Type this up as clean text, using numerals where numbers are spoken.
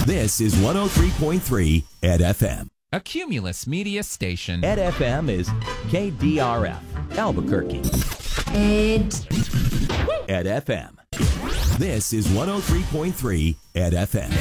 This is 103.3 Ed FM. A Cumulus media station. Ed FM is KDRF, Albuquerque. Ed FM. This is 103.3 Ed FM.